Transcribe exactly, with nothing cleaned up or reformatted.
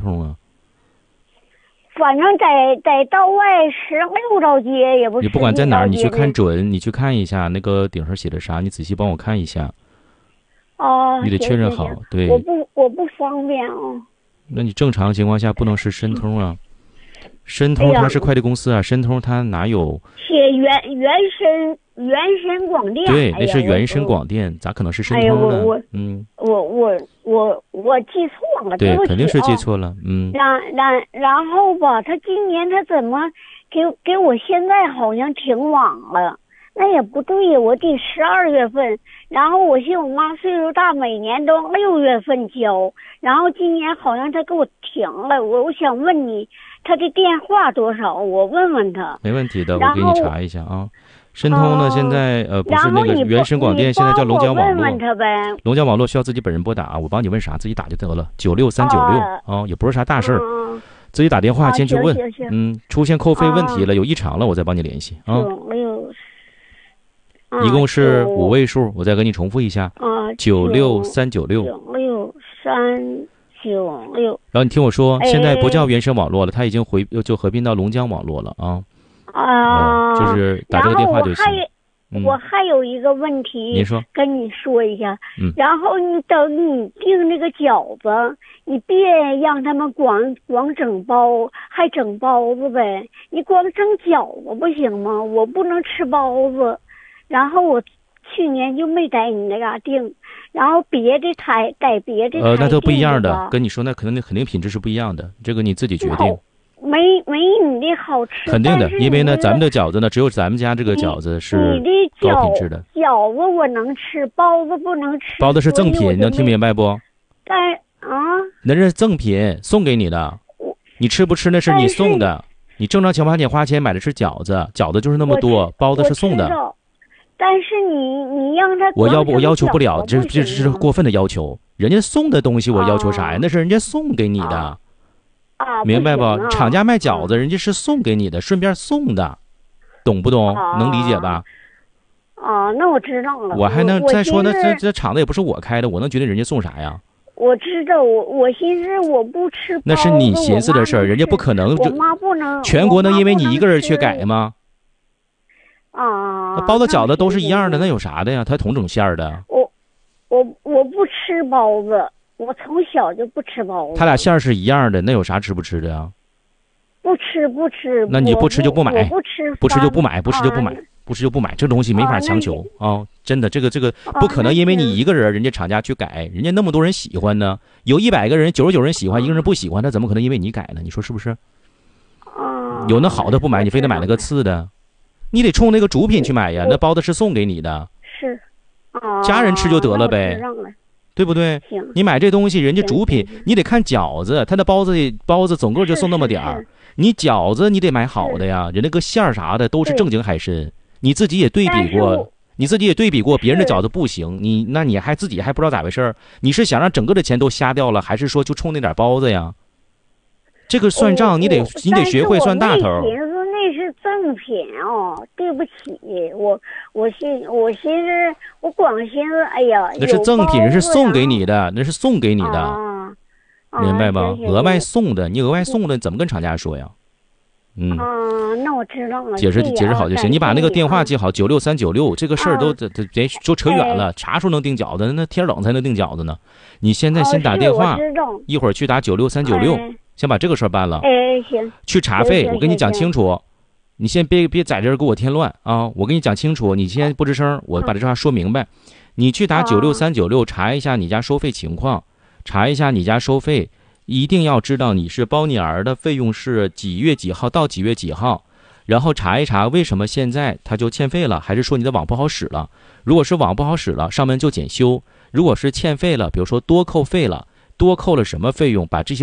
通啊？ 反正在在道外十六道街也不是。 你不管在哪儿，你去看准，你去看一下那个顶上写的啥，你仔细帮我看一下。 哦， 你得确认好。对， 我不我不方便哦。 那你正常情况下不能是申通啊，申通它是快递公司啊，申通它哪有？ 写原原深原深广电。 对，那是原深广电，咋可能是申通呢？ 我嗯， 我我我我记错了， 对， 不起肯定是记错了。嗯。 然然然后吧，他今年他怎么给给我现在好像挺晚了？那也不对，我得十二月份，然后我寻我妈岁数大，每年都六月份交，然后今年好像他给我停了，我我想问你，他的电话多少？我问问他。 没问题的，我给你查一下啊。申通呢，现在呃不是那个原深广电，现在叫龙江网络。 问问他呗。 龙江网络需要自己本人拨打，我帮你问啥，自己打就得了，九六三九六啊，也不是啥大事儿， 嗯、 自己打电话先去问。 行行嗯，出现扣费问题了，有异常了，我再帮你联系啊。一共是五位数，我再跟你重复一下。 啊， 九六三九六。 九六三九六。 然后你听我说，现在不叫原生网络了，它已经回就合并到龙江网络了啊。 啊、 嗯，就是打这个电话就行。 我还有一个问题， 您说， 跟你说一下。 嗯。 然后你等你订那个饺子，你别让他们光光整包，还整包子呗。你光整饺子不行吗？我不能吃包子。然后我去年就没在你那嘎订，然后别的台在别的台呃，那都不一样的。跟你说，那可能那肯定品质是不一样的，这个你自己决定。 没没你的好吃。 肯定的，因为呢，咱们的饺子呢，只有咱们家这个饺子是高品质的。 饺子我能吃，包子不能吃。 包子是赠品，能听明白不？ 但啊， 那是赠品，送给你的。你吃不吃那是你送的。你正常情况下你花钱买的是饺子，饺子就是那么多，包子是送的。 但是你你让他我要不我要求不了，这这是过分的要求。人家送的东西我要求啥呀？那是人家送给你的。 啊， 明白不？ 啊、 厂家卖饺子，人家是送给你的，顺便送的，懂不懂？ 啊、 能理解吧？ 啊，那我知道了。 我还能再说呢，这这厂子也不是我开的，我能决定人家送啥呀？ 我知道，我我寻思我不吃包子， 那是你寻思的事儿，人家不可能就。 我妈不能。 全国能因为你一个人去改吗？ 啊。 那包子饺子都是一样的，那有啥的呀？它同种馅儿的。 我我我不吃包子。我从小就不吃包子。 他俩馅儿是一样的，那有啥吃不吃的呀？ 不吃不吃。 那你不吃就不买， 不吃不吃就不买，不吃就不买，不吃就不买。这东西没法强求啊！真的，这个这个不可能，因为你一个人，人家厂家去改，人家那么多人喜欢呢，有一百个人，九十九人喜欢，一个人不喜欢，他怎么可能因为你改呢？你说是不是？ 啊。 有那好的不买，你非得买那个次的，你得冲那个主品去买呀。那包子是送给你的， 是，啊， 家人吃就得了呗。对不对？你买这东西，人家主品，你得看饺子，他的包子包子总共就送那么点儿。你饺子你得买好的呀，人那个馅儿啥的都是正经海参。你自己也对比过，你自己也对比过，别人的饺子不行，你那你还自己还不知道咋回事儿？你是想让整个的钱都瞎掉了，还是说就冲那点包子呀？这个算账你得你得学会算大头。 那是赠品哦，对不起，我我寻我寻思我光寻思，哎呀， 那是赠品，人是送给你的，那是送给你的， 啊、 明白吧？额外送的，你额外送的怎么跟厂家说呀？嗯啊，那我知道了， 解释解释好就行。你把那个电话记好，九六三九六，这个事儿都这这别说扯远了，啥时候能订饺子？那天冷才能订饺子呢。你现在先打电话，一会儿去打九六三九六，先把这个事儿办了。 哎，行。 去查费，我跟你讲清楚。你先别别在这儿给我添乱啊！我跟你讲清楚，你先不吱声，我把这话说明白。你去打九六三九六查一下你家收费情况，查一下你家收费，一定要知道你是包你儿的费用是几月几号到几月几号，然后查一查为什么现在它就欠费了，还是说你的网不好使了？如果是网不好使了，上门就检修；如果是欠费了，比如说多扣费了，多扣了什么费用，把这些